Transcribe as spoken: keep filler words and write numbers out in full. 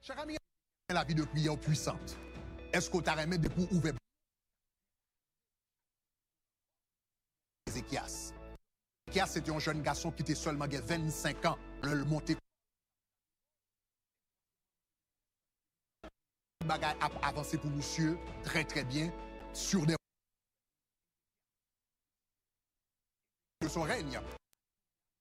Cher ami, la vie de prière puissante. Est-ce qu'on t'a remis pour ouvrir Ézéchias? Ézéchias, c'était un jeune garçon qui était seulement vingt-cinq ans. Le monté bagaille a avancé pour monsieur très très bien sur des de son règne.